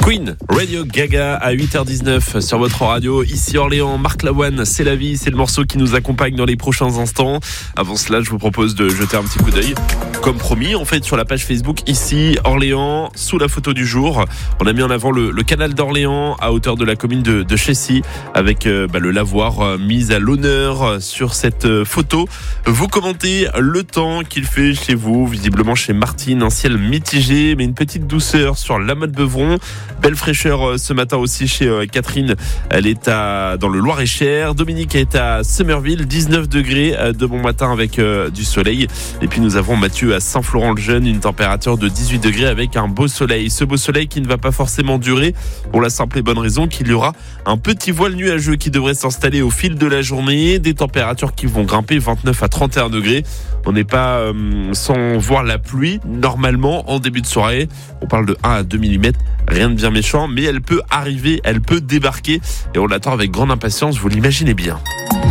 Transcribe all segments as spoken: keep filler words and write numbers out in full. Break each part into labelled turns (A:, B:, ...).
A: Queen, Radio Gaga à huit heures dix-neuf sur votre radio. Ici Orléans, Marc Lavoine, c'est la vie, c'est le morceau qui nous accompagne dans les prochains instants. Avant cela, je vous propose de jeter un petit coup d'œil. Comme promis, en fait, sur la page Facebook, ici Orléans, sous la photo du jour, on a mis en avant le, le canal d'Orléans à hauteur de la commune de, de Chessy, avec euh, bah, le lavoir euh, mis à l'honneur sur cette euh, photo. Vous commentez le temps qu'il fait chez vous, visiblement chez Martine, un ciel mitigé, mais une petite douceur sur la Motte-Beuvron. Belle fraîcheur ce matin aussi chez Catherine, elle est à, dans le Loir-et-Cher. Dominique est à Somerville, dix-neuf degrés de bon matin avec euh, du soleil. Et puis nous avons Mathieu à Saint-Florent-le-Jeune, une température de dix-huit degrés avec un beau soleil. Ce beau soleil qui ne va pas forcément durer pour la simple et bonne raison qu'il y aura un petit voile nuageux qui devrait s'installer au fil de la journée. Des températures qui vont grimper vingt-neuf à trente et un degrés. On n'est pas euh, sans voir la pluie normalement en début de soirée. On parle de un à deux millimètres. Rien de bien méchant, mais elle peut arriver, elle peut débarquer et on l'attend avec grande impatience, vous l'imaginez bien.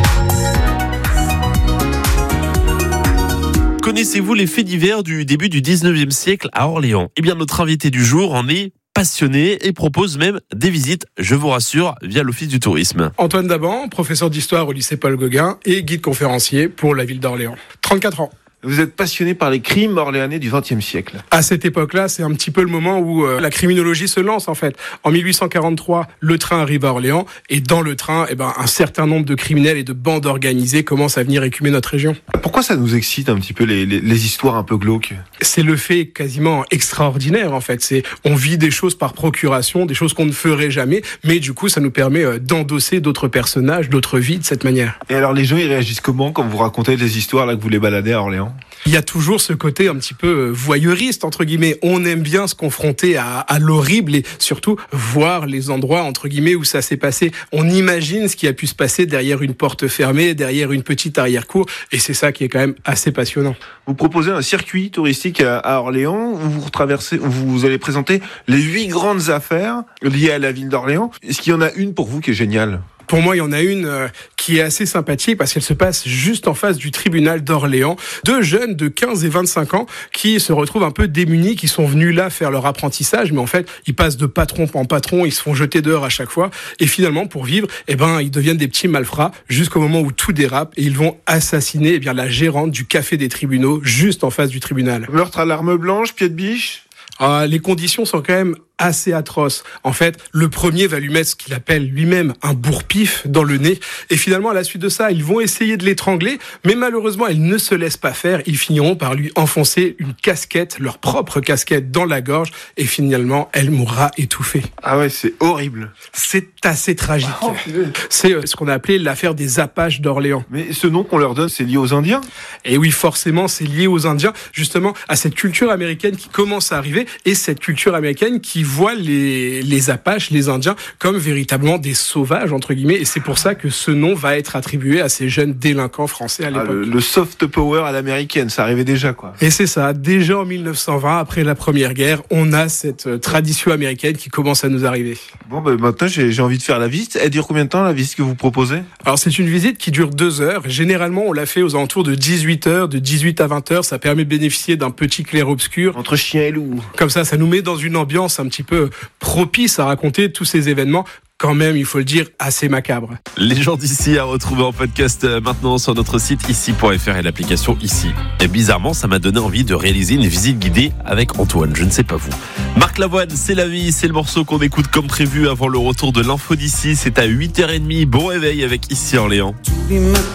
A: Connaissez-vous les faits divers du début du dix-neuvième siècle à Orléans ? Eh bien, notre invité du jour en est passionné et propose même des visites, je vous rassure, via l'Office du tourisme.
B: Antoine Daban, professeur d'histoire au lycée Paul Gauguin et guide conférencier pour la ville d'Orléans. trente-quatre ans.
C: Vous êtes passionné par les crimes orléanais du vingtième siècle.
B: À cette époque-là, c'est un petit peu le moment où euh, la criminologie se lance en fait. En mille huit cent quarante-trois, le train arrive à Orléans et dans le train, eh ben, un certain nombre de criminels et de bandes organisées commencent à venir écumer notre région.
C: Pourquoi ça nous excite un petit peu les, les, les histoires un peu glauques ?
B: C'est le fait quasiment extraordinaire en fait. C'est on vit des choses par procuration, des choses qu'on ne ferait jamais, mais du coup ça nous permet euh, d'endosser d'autres personnages, d'autres vies de cette manière.
C: Et alors les gens ils réagissent comment quand vous racontez des histoires là que vous les baladez à Orléans ?
B: Il y a toujours ce côté un petit peu voyeuriste, entre guillemets. On aime bien se confronter à, à l'horrible et surtout voir les endroits, entre guillemets, où ça s'est passé. On imagine ce qui a pu se passer derrière une porte fermée, derrière une petite arrière-cour. Et c'est ça qui est quand même assez passionnant.
C: Vous proposez un circuit touristique à Orléans où vous traversez, où vous allez présenter les huit grandes affaires liées à la ville d'Orléans. Est-ce qu'il y en a une pour vous qui est géniale ?
B: Pour moi, il y en a une euh, qui est assez sympathique parce qu'elle se passe juste en face du tribunal d'Orléans. Deux jeunes de quinze et vingt-cinq ans qui se retrouvent un peu démunis, qui sont venus là faire leur apprentissage, mais en fait, ils passent de patron en patron, ils se font jeter dehors à chaque fois. Et finalement, pour vivre, eh ben, ils deviennent des petits malfrats jusqu'au moment où tout dérape et ils vont assassiner eh bien, la gérante du café des tribunaux juste en face du tribunal.
C: Meurtre à l'arme blanche, pied de biche ?
B: Ah, les conditions sont quand même assez atroce. En fait, le premier va lui mettre ce qu'il appelle lui-même un bourre-pif dans le nez. Et finalement, à la suite de ça, ils vont essayer de l'étrangler, mais malheureusement, elle ne se laisse pas faire. Ils finiront par lui enfoncer une casquette, leur propre casquette, dans la gorge. Et finalement, elle mourra étouffée.
C: Ah ouais, c'est horrible.
B: C'est assez tragique.
C: Oh,
B: c'est ce qu'on a appelé l'affaire des Apaches d'Orléans.
C: Mais ce nom qu'on leur donne, c'est lié aux Indiens ?
B: Et oui, forcément, c'est lié aux Indiens, justement, à cette culture américaine qui commence à arriver, et cette culture américaine qui voit les, les Apaches, les Indiens, comme véritablement des sauvages, entre guillemets, et c'est pour ça que ce nom va être attribué à ces jeunes délinquants français à l'époque.
C: Ah, le, le soft power à l'américaine, ça arrivait déjà, quoi.
B: Et c'est ça, déjà en mille neuf cent vingt, après la Première Guerre, on a cette tradition américaine qui commence à nous arriver.
C: Bon, ben maintenant, j'ai, j'ai envie de faire la visite. Elle dure combien de temps, la visite que vous proposez ?
B: Alors, c'est une visite qui dure deux heures. Généralement, on la fait aux alentours de dix-huit heures, de dix-huit à vingt heures. Ça permet de bénéficier d'un petit clair-obscur.
C: Entre chien et loup.
B: Comme ça, ça nous met dans une ambiance un petit peu propice à raconter tous ces événements, quand même, il faut le dire, assez macabres.
A: Les gens d'ici à retrouver en podcast maintenant sur notre site ici point f r et l'application Ici. Et bizarrement, ça m'a donné envie de réaliser une visite guidée avec Antoine, je ne sais pas vous. Marc Lavoine, c'est la vie, c'est le morceau qu'on écoute comme prévu avant le retour de l'info d'ici. C'est à huit heures trente, bon réveil avec Ici Orléans.